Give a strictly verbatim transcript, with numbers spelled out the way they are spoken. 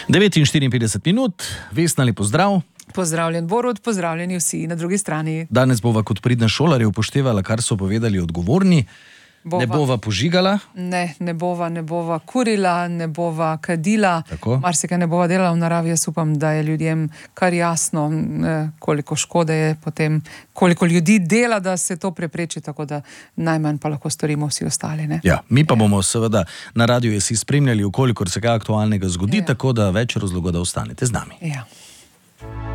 devet in štiriinpetdeset minut, Vesna, lep pozdrav. Pozdravljen Borut, pozdravljeni vsi na drugi strani. Danes bova kot pridna šolarja upoštevala, kar so povedali odgovorni. Bova. Ne bova požigala. Ne, ne bova, ne bova kurila, ne bova kadila. Tako. Marsikaj ne bova delala v naravi. Jaz upam, da je ljudem kar jasno, koliko škode je potem, koliko ljudi dela, da se to prepreči, tako da najmanj pa lahko storimo vsi ostali. Ne? Ja, mi pa bomo seveda na Radiu Esi spremljali, ukolikor se kaj aktualnega zgodi, ja. Tako da več razloga, da ostanete z nami. Ja.